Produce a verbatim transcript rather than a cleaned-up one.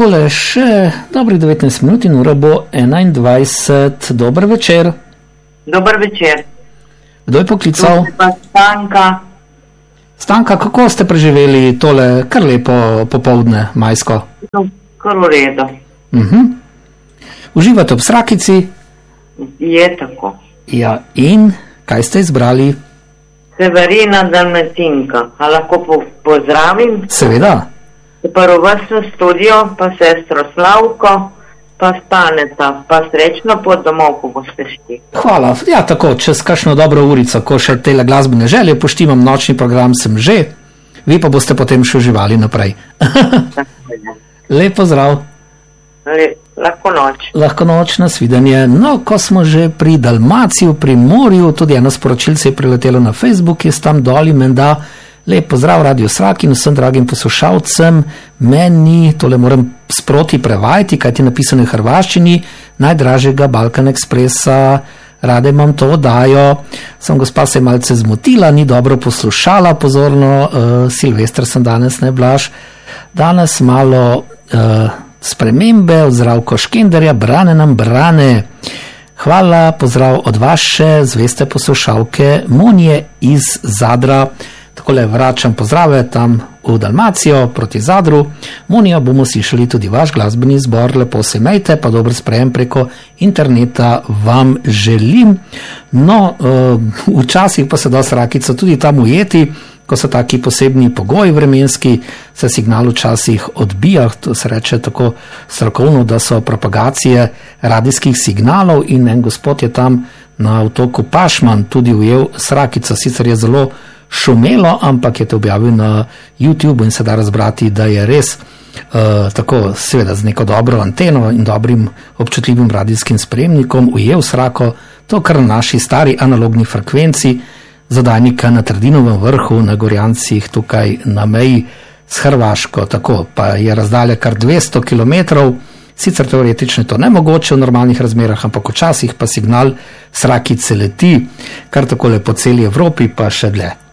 takole še dobrih devetnajst minut in ura bo enaindvajset. Dober večer. Dober večer. Kdo je poklical? Pa Stanka. Stanka, kako ste preživeli tole kar lepo popoldne, majsko? No, kar v redu. Uh-huh. Uživate ob Srakici? Je tako. Ja, in kaj ste izbrali? Severina Dalmatinka. A lahko po pozdravim? Seveda. Prvo vas v studio, pa sestro Slavko, pa Staneta, pa srečno pot domov, ko boste šli. Hvala. Ja, tako, čez kakšno dobro urico, ko še tele glasbene želje poštimam, nočni program sem že, vi pa boste potem še uživali naprej. Lep pozdrav. Le, lahko noč. Lahko noč, nasvidenje. No, ko smo že pri Dalmaciju, pri morju, tudi eno sporočilce je priletelo na Facebook, je tam doli menda. Lep pozdrav Radio Srak in vsem dragim poslušalcem. Meni, tole moram sproti prevajati, kaj ti napisano v hrvaščini, najdražjega Balkan Ekspresa, rade imam to oddajo. Sem gospa se malce zmotila, ni dobro poslušala pozorno, uh, Silvester sem danes, ne Blaž. Danes malo uh, spremembe od Zdravko Škenderja, brane nam brane. Hvala, pozdrav od vaše zveste poslušalke Monje iz Zadra. Takole vračam pozdrave tam v Dalmacijo proti Zadru. Monija, bomo slišali tudi vaš glasbeni zbor, lepo se imejte, pa dober sprejem preko interneta vam želim. No, včasih pa se da Srakico tudi tam ujeti, ko so taki posebni pogoji vremenski, se signal včasih odbija, to se reče tako strokovno, da so propagacije radijskih signalov in en gospod je tam na otoku Pašman tudi ujel Srakico, sicer je zelo šumelo, ampak je to objavil na YouTube in se da razbrati, da je res uh, tako seveda z neko dobro anteno in dobrim občutljivim radijskim spremnikom ujel Srako, to kar na naši stari analogni frekvenci zadajnika na Trdinovem vrhu, na Gorjancih, tukaj na meji s Hrvaško, tako pa je razdalja kar dvesto kilometrov, sicer teoretično je to nemogoče v normalnih razmerah, ampak včasih pa signal Srakice leti, kar takole po celi Evropi pa še dlje.